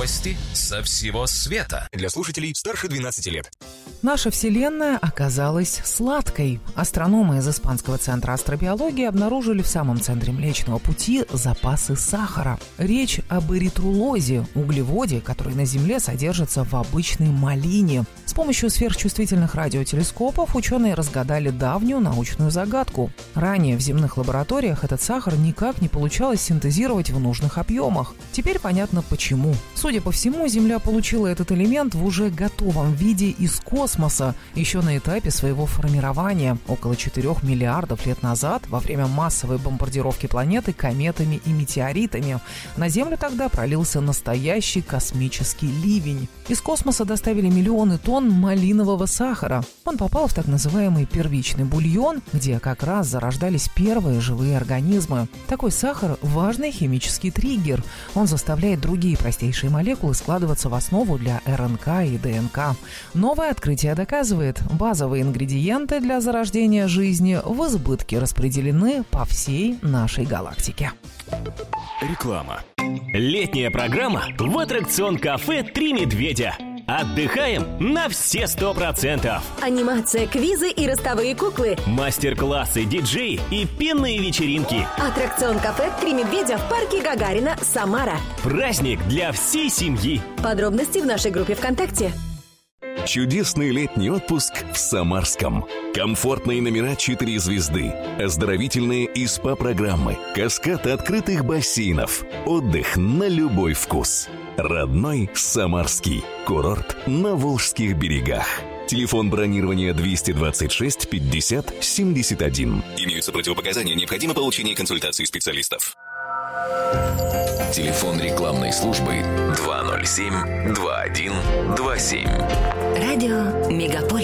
Новости со всего света. Для слушателей старше 12 лет. Наша Вселенная оказалась сладкой. Астрономы из Испанского центра астробиологии обнаружили в самом центре Млечного Пути запасы сахара. Речь об эритрулозе, углеводе, который на Земле содержится в обычной малине. С помощью сверхчувствительных радиотелескопов ученые разгадали давнюю научную загадку. Ранее в земных лабораториях этот сахар никак не получалось синтезировать в нужных объемах. Теперь понятно почему. Судя по всему, Земля получила этот элемент в уже готовом виде из космоса, еще на этапе своего формирования, около 4 миллиардов лет назад, во время массовой бомбардировки планеты кометами и метеоритами. На Землю тогда пролился настоящий космический ливень. Из космоса доставили миллионы тонн малинового сахара. Он попал в так называемый первичный бульон, где как раз зарождались первые живые организмы. Такой сахар – важный химический триггер. Он заставляет другие простейшие молекулы складываться в основу для РНК и ДНК. Новое открытие доказывает, базовые ингредиенты для зарождения жизни в избытке распределены по всей нашей галактике. Реклама. Летняя программа в аттракцион-кафе «Три медведя». Отдыхаем на все 100%. Анимация, квизы и ростовые куклы. Мастер-классы, диджеи и пенные вечеринки. Аттракцион кафе «Три медведя» в парке Гагарина, Самара. Праздник для всей семьи. Подробности в нашей группе ВКонтакте. Чудесный летний отпуск в Самарском. Комфортные номера 4 звезды, оздоровительные и СПА-программы, каскад открытых бассейнов, отдых на любой вкус. Родной Самарский. Курорт на Волжских берегах. Телефон бронирования 226 50 71. Имеются противопоказания, необходимо получение консультации специалистов. Телефон рекламной службы 207 2127. Радио Мегаполис.